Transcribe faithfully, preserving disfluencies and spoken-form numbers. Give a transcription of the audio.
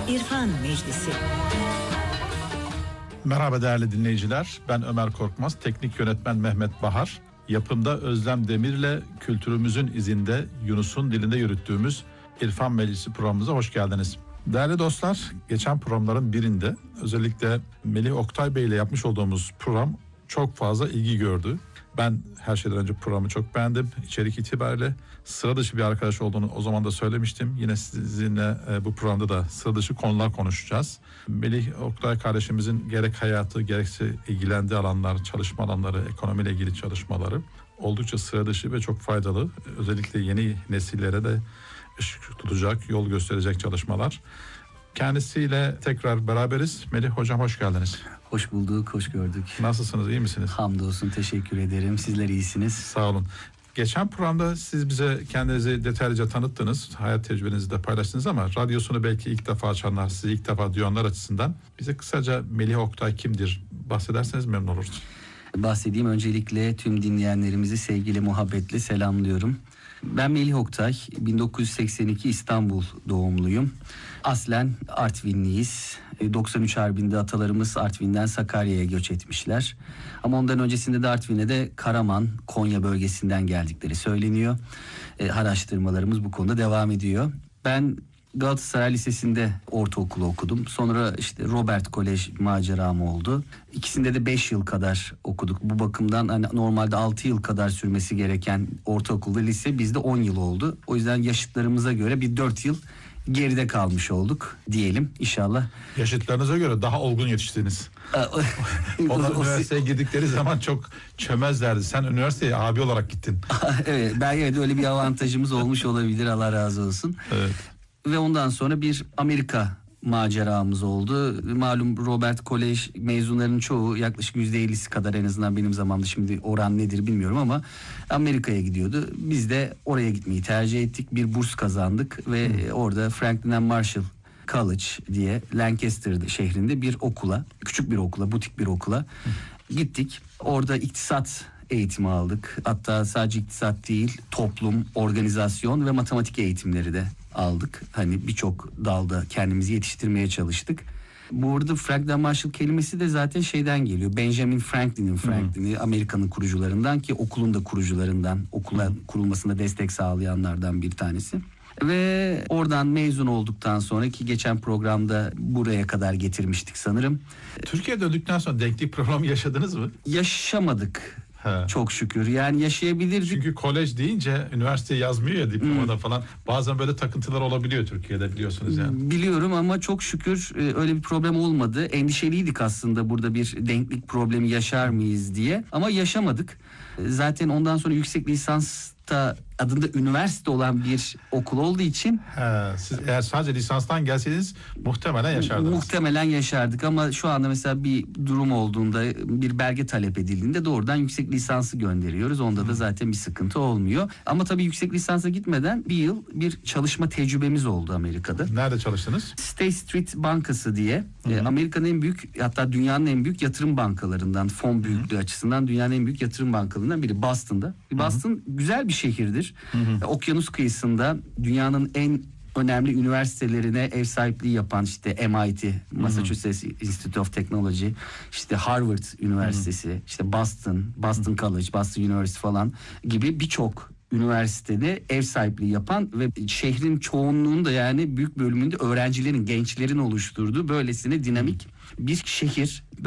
İrfan Meclisi. Merhaba değerli dinleyiciler. Ben Ömer Korkmaz, teknik yönetmen Mehmet Bahar. Yapımda Özlem Demir'le kültürümüzün izinde Yunus'un dilinde yürüttüğümüz İrfan Meclisi programımıza hoş geldiniz. Değerli dostlar, geçen programların birinde özellikle Melih Oktay Bey ile yapmış olduğumuz program çok fazla ilgi gördü. Ben her şeyden önce programı çok beğendim. İçerik itibariyle sıra dışı bir arkadaş olduğunu o zaman da söylemiştim. Yine sizinle bu programda da sıra dışı konular konuşacağız. Melih Oktay kardeşimizin gerek hayatı gerekse ilgilendiği alanlar, çalışma alanları, ekonomiyle ilgili çalışmaları oldukça sıra dışı ve çok faydalı. Özellikle yeni nesillere de ışık tutacak, yol gösterecek çalışmalar. Kendisiyle tekrar beraberiz. Melih Hocam hoş geldiniz. Hoş bulduk, hoş gördük. Nasılsınız, iyi misiniz? Hamdolsun, teşekkür ederim. Sizler iyisiniz. Sağ olun. Geçen programda siz bize kendinizi detaylıca tanıttınız, hayat tecrübenizi de paylaştınız ama radyosunu belki ilk defa açanlar, sizi ilk defa duyanlar açısından bize kısaca Melih Oktay kimdir bahsederseniz memnun oluruz. Bahsedeyim. Öncelikle tüm dinleyenlerimizi sevgiyle, muhabbetle selamlıyorum. Ben Melih Oktay, bin dokuz yüz seksen iki İstanbul doğumluyum. Aslen Artvinliyiz. doksan üç Harbi'nde atalarımız Artvin'den Sakarya'ya göç etmişler. Ama ondan öncesinde de Artvin'e de Karaman, Konya bölgesinden geldikleri söyleniyor. E, araştırmalarımız bu konuda devam ediyor. Ben Galatasaray Lisesi'nde ortaokulu okudum. Sonra işte Robert Kolej maceram oldu. İkisinde de beş yıl kadar okuduk. Bu bakımdan hani normalde altı yıl kadar sürmesi gereken ortaokul ve lise bizde on yıl oldu. O yüzden yaşıtlarımıza göre bir dört yıl geride kalmış olduk diyelim inşallah. Yaşıtlarınıza göre daha olgun yetiştiniz. Onlar üniversiteye girdikleri zaman çok çömezlerdi. Sen üniversiteye abi olarak gittin. Evet, belki de öyle bir avantajımız olmuş olabilir, Allah razı olsun. Evet. Ve ondan sonra bir Amerika maceramız oldu. Malum Robert Kolej mezunlarının çoğu, yaklaşık yüzde ellisi kadar, en azından benim zamanımda, şimdi oran nedir bilmiyorum ama Amerika'ya gidiyordu. Biz de oraya gitmeyi tercih ettik. Bir burs kazandık ve hmm. orada Franklin and Marshall College diye Lancaster şehrinde bir okula, küçük bir okula, butik bir okula hmm. gittik. Orada iktisat eğitimi aldık. Hatta sadece iktisat değil, toplum, organizasyon ve matematik eğitimleri de aldık. Hani birçok dalda kendimizi yetiştirmeye çalıştık. Bu arada Franklin Marshall kelimesi de zaten şeyden geliyor. Benjamin Franklin'in Franklin'i, Amerika'nın kurucularından, ki okulun da kurucularından, okula kurulmasına destek sağlayanlardan bir tanesi. Ve oradan mezun olduktan sonra, ki geçen programda buraya kadar getirmiştik sanırım. Türkiye'ye döndükten sonra denklik programı yaşadınız mı? Yaşamadık. He. Çok şükür. Yani yaşayabilirdik. Çünkü kolej deyince üniversite yazmıyor ya diplomada hmm. falan. Bazen böyle takıntılar olabiliyor Türkiye'de, biliyorsunuz yani. Biliyorum ama çok şükür öyle bir problem olmadı. Endişeliydik aslında, burada bir denklik problemi yaşar mıyız diye. Ama yaşamadık. Zaten ondan sonra yüksek lisansta adında üniversite olan bir okul olduğu için. He, siz eğer sadece lisanstan gelseydiniz muhtemelen yaşardınız. Muhtemelen yaşardık ama şu anda mesela bir durum olduğunda, bir belge talep edildiğinde doğrudan yüksek lisansı gönderiyoruz. Onda da zaten bir sıkıntı olmuyor. Ama tabii yüksek lisansa gitmeden bir yıl bir çalışma tecrübemiz oldu Amerika'da. Nerede çalıştınız? State Street Bankası diye, e, Amerika'nın en büyük, hatta dünyanın en büyük yatırım bankalarından, fon büyüklüğü Hı-hı. açısından dünyanın en büyük yatırım bankalarından biri, Boston'da. Boston Hı-hı. güzel bir şehirdir. Hı hı. Okyanus kıyısında dünyanın en önemli üniversitelerine ev sahipliği yapan, işte M I T, Massachusetts hı hı. Institute of Technology, işte Harvard Üniversitesi, hı hı. işte Boston, Boston hı hı. College, Boston University falan gibi birçok üniversitede ev sahipliği yapan ve şehrin çoğunluğunu da, yani büyük bölümünde öğrencilerin, gençlerin oluşturduğu böylesine dinamik bir şehir.